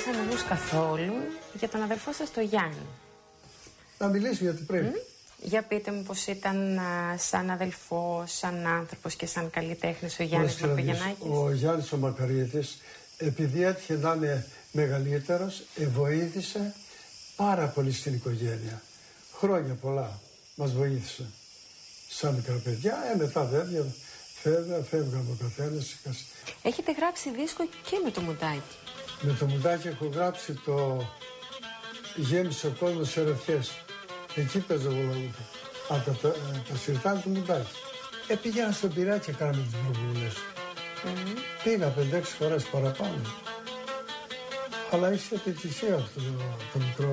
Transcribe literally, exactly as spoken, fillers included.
έχεις αναλύσει καθόλου για τον αδελφό σας τον Γιάννη? Να μιλήσω γιατί πρέπει. Mm? Για πείτε μου πώς ήταν α, σαν αδελφός, σαν άνθρωπος και σαν καλλιτέχνης ο Γιάννης Μαρκογιαννάκης. Ο Γιάννης ο Μακαρίτης, επειδή έτυχε να είναι μεγαλύτερος, βοήθησε πάρα πολύ στην οικογένεια. Χρόνια πολλά μας βοήθησε. Σαν μικρά παιδιά, ε, μετά βέβαια φεύγαμε ο καθένας. Έχετε γράψει δίσκο και με το Μουντάκι. Με το Μουντάκι έχω γράψει το «Γέμισε ο κόσμος σε ρεφιές». Εκεί παίζω εγώ από τα, τα, τα σιρτά του Μουντάκι. Ε, πήγαινα στον Πειραιά και κάναμε τις πρωτοβουλίες. Mm-hmm. Πήγα πέντε έξι φορές παραπάνω. Αλλά είσαι επιτυχία αυτό το, το μικρό.